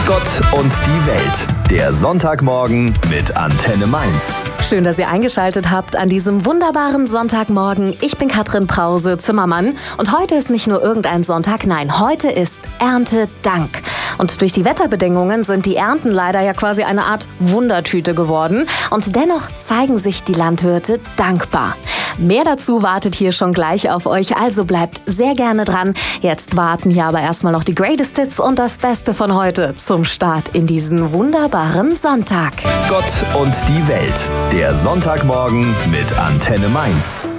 Gott und die Welt. Der Sonntagmorgen mit Antenne Mainz. Schön, dass ihr eingeschaltet habt an diesem wunderbaren Sonntagmorgen. Ich bin Katrin Brause, Zimmermann. Und heute ist nicht nur irgendein Sonntag, nein, heute ist Erntedank. Und durch die Wetterbedingungen sind die Ernten leider ja quasi eine Art Wundertüte geworden. Und dennoch zeigen sich die Landwirte dankbar. Mehr dazu wartet hier schon gleich auf euch, also bleibt sehr gerne dran. Jetzt warten hier aber erstmal noch die Greatest Hits und das Beste von heute zum Start in diesen wunderbaren Sonntag. Gott und die Welt. Der Sonntagmorgen mit Antenne Mainz.